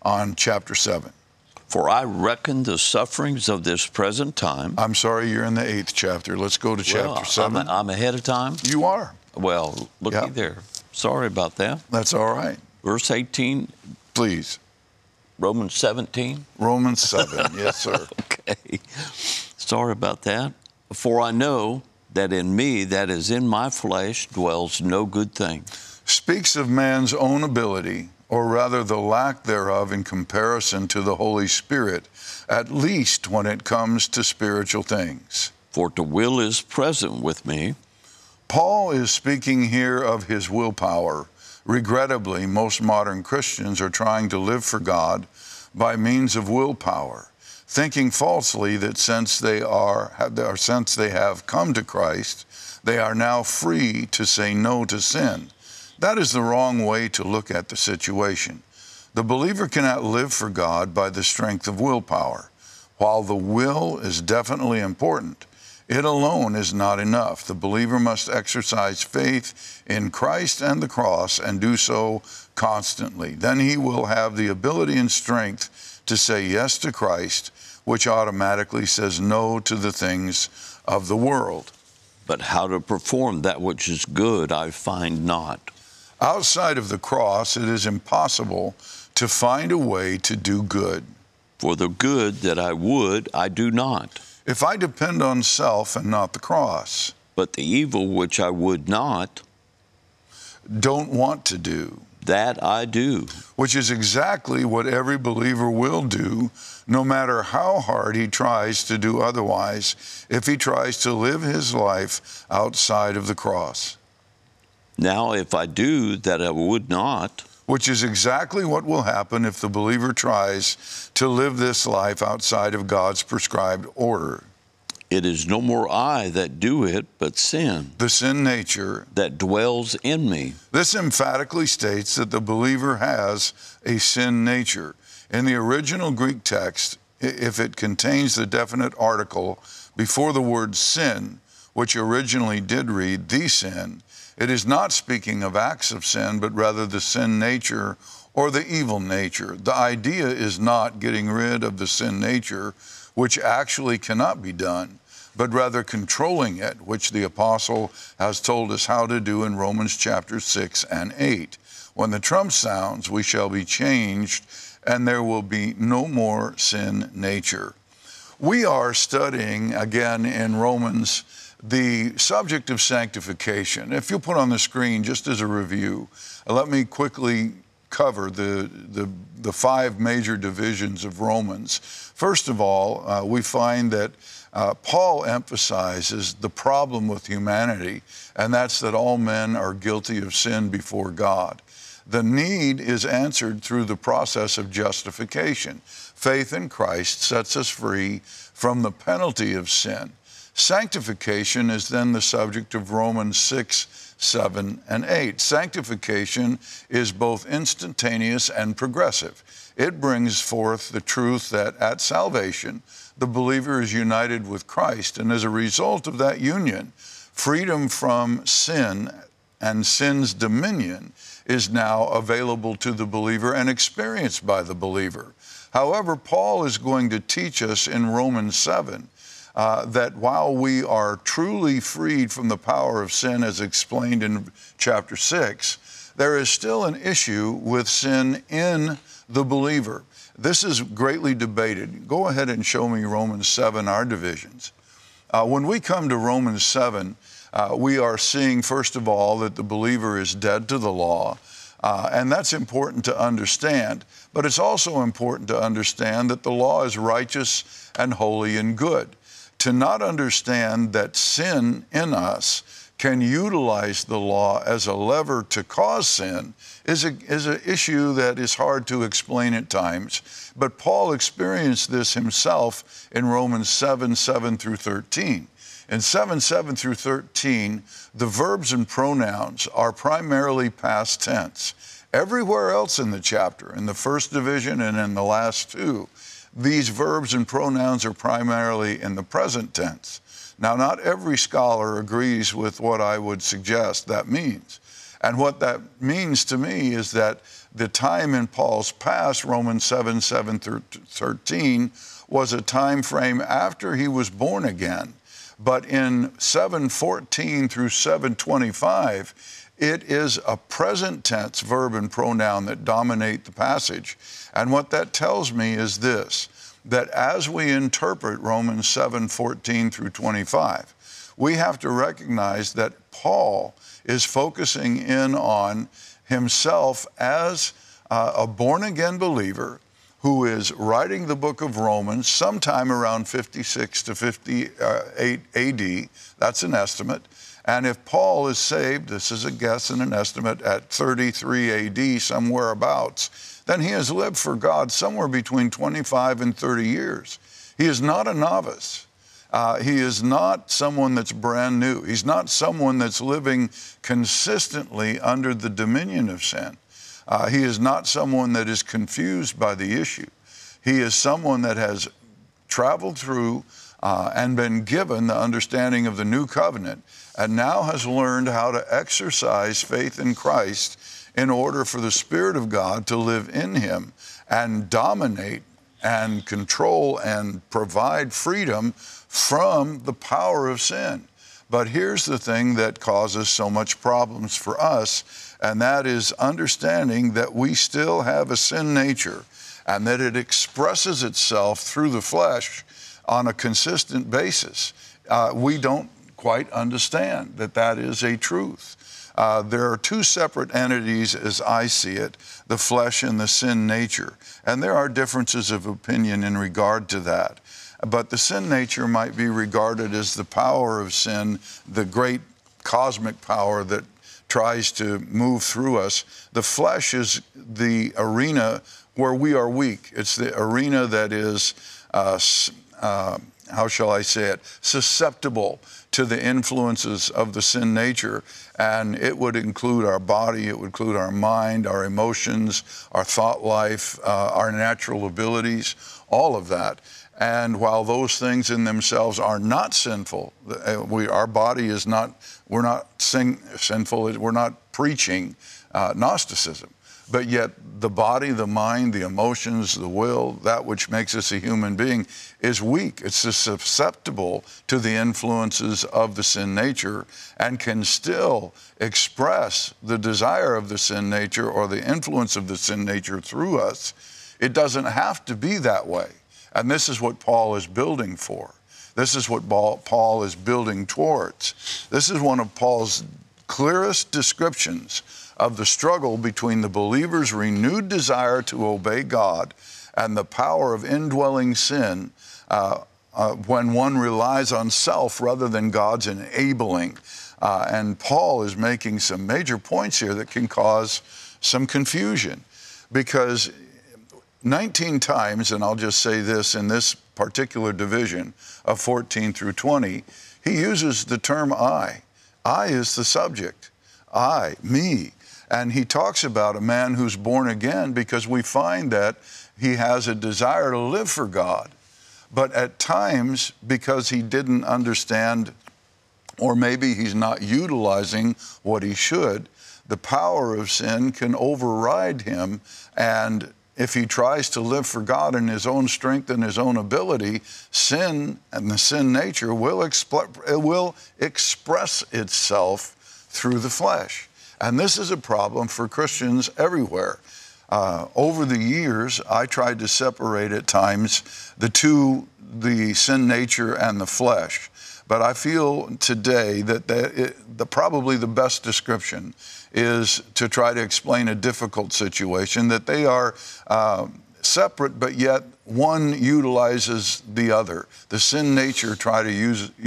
on chapter 7. For I reckon the sufferings of this present time. I'm sorry, you're in the 8th chapter. Let's go to chapter 7. I'm ahead of time? You are. Well, looky there. Sorry about that. That's all right. Verse 18. Please. Romans 17. Romans 7, yes, sir. Okay. Sorry about that. For I know that in me, that is in my flesh, dwells no good thing. Speaks of man's own ability, or rather the lack thereof in comparison to the Holy Spirit, at least when it comes to spiritual things. For to will is present with me. Paul is speaking here of his willpower. Regrettably, most modern Christians are trying to live for God by means of willpower, thinking falsely that since they have come to Christ, they are now free to say no to sin. That is the wrong way to look at the situation. The believer cannot live for God by the strength of willpower. While the will is definitely important, it alone is not enough. The believer must exercise faith in Christ and the cross and do so constantly. Then he will have the ability and strength to say yes to Christ, which automatically says no to the things of the world. But how to perform that which is good I find not. Outside of the cross, it is impossible to find a way to do good. For the good that I would, I do not. If I depend on self and not the cross. But the evil which I would not. Don't want to do. That I do. Which is exactly what every believer will do, no matter how hard he tries to do otherwise, if he tries to live his life outside of the cross. Now, if I do that I would not. Which is exactly what will happen if the believer tries to live this life outside of God's prescribed order. It is no more I that do it, but sin. The sin nature that dwells in me. This emphatically states that the believer has a sin nature. In the original Greek text, if it contains the definite article before the word sin, which originally did read the sin, it is not speaking of acts of sin, but rather the sin nature or the evil nature. The idea is not getting rid of the sin nature, which actually cannot be done, but rather controlling it, which the apostle has told us how to do in Romans chapter 6 and 8. When the trump sounds, we shall be changed, and there will be no more sin nature. We are studying again in Romans the subject of sanctification. If you'll put on the screen, just as a review, let me quickly cover the 5 major divisions of Romans. First of all, we find that Paul emphasizes the problem with humanity, and that's that all men are guilty of sin before God. The need is answered through the process of justification. Faith in Christ sets us free from the penalty of sin. Sanctification is then the subject of Romans 6, 7, and 8. Sanctification is both instantaneous and progressive. It brings forth the truth that at salvation, the believer is united with Christ, and as a result of that union, freedom from sin and sin's dominion is now available to the believer and experienced by the believer. However, Paul is going to teach us in Romans 7 that while we are truly freed from the power of sin, as explained in chapter 6, there is still an issue with sin in the believer. This is greatly debated. Go ahead and show me Romans 7, our divisions. When we come to Romans 7, we are seeing, first of all, that the believer is dead to the law, and that's important to understand. But it's also important to understand that the law is righteous and holy and good. To not understand that sin in us can utilize the law as a lever to cause sin is an issue that is hard to explain at times. But Paul experienced this himself in Romans 7, 7 through 13. In 7, 7 through 13, the verbs and pronouns are primarily past tense. Everywhere else in the chapter, in the first division and in the last 2, these verbs and pronouns are primarily in the present tense. Now, not every scholar agrees with what I would suggest that means. And what that means to me is that the time in Paul's past, Romans 7 through 13, was a time frame after he was born again. But in 7:14 through 7:25, it is a present tense verb and pronoun that dominate the passage. And what that tells me is this, that as we interpret Romans 7:14 through 25, we have to recognize that Paul is focusing in on himself as a born-again believer who is writing the book of Romans sometime around 56 to 58 AD. That's an estimate. And if Paul is saved, this is a guess and an estimate, at 33 AD, somewhere abouts, then he has lived for God somewhere between 25 and 30 years. He is not a novice. He is not someone that's brand new. He's not someone that's living consistently under the dominion of sin. He is not someone that is confused by the issue. He is someone that has traveled through and been given the understanding of the new covenant, and now has learned how to exercise faith in Christ in order for the Spirit of God to live in him and dominate and control and provide freedom from the power of sin. But here's the thing that causes so much problems for us, and that is understanding that we still have a sin nature and that it expresses itself through the flesh on a consistent basis. We don't quite understand that that is a truth. There are two separate entities as I see it, the flesh and the sin nature. And there are differences of opinion in regard to that. But the sin nature might be regarded as the power of sin, the great cosmic power that tries to move through us. The flesh is the arena where we are weak. It's the arena that is, how shall I say it, susceptible to the influences of the sin nature. And it would include our body, it would include our mind, our emotions, our thought life, our natural abilities, all of that. And while those things in themselves are not sinful, our body is not, we're not sinful, we're not preaching Gnosticism. But yet the body, the mind, the emotions, the will, that which makes us a human being is weak. It's susceptible to the influences of the sin nature and can still express the desire of the sin nature or the influence of the sin nature through us. It doesn't have to be that way. And this is what Paul is building for. This is what Paul is building towards. This is one of Paul's clearest descriptions of the struggle between the believer's renewed desire to obey God and the power of indwelling sin when one relies on self rather than God's enabling. And Paul is making some major points here that can cause some confusion, because 19 times, and I'll just say this, in this particular division of 14 through 20, he uses the term I. I is the subject. I, me. And he talks about a man who's born again because we find that he has a desire to live for God. But at times, because he didn't understand, or maybe he's not utilizing what he should, the power of sin can override him, and if he tries to live for God in his own strength and his own ability, sin and the sin nature will express itself through the flesh. And this is a problem for Christians everywhere. Over the years, I tried to separate at times the two, the sin nature and the flesh. But I feel today that probably the best description is to try to explain a difficult situation, that they are separate, but yet one utilizes the other. The sin nature try to use